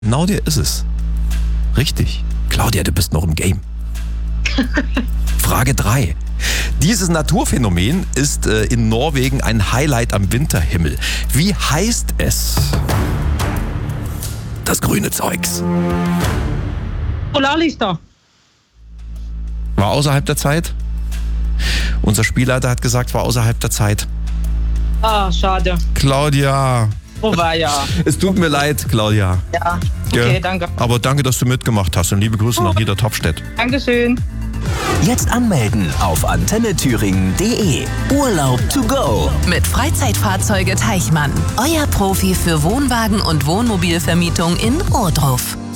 Genau der ist es. Richtig. Claudia, du bist noch im Game. Frage 3. Dieses Naturphänomen ist in Norwegen ein Highlight am Winterhimmel. Wie heißt es? Das grüne Zeugs. Polarlichter. War außerhalb der Zeit? Unser Spielleiter hat gesagt, war außerhalb der Zeit. Ah, schade. Claudia. Oh, war ja. Es tut mir leid, Claudia. Ja, okay, danke. Aber danke, dass du mitgemacht hast und liebe Grüße nach Niedertopfstedt. Dankeschön. Jetzt anmelden auf antennethüringen.de. Urlaub to go. Mit Freizeitfahrzeuge Teichmann. Euer Profi für Wohnwagen und Wohnmobilvermietung in Ohrdruf.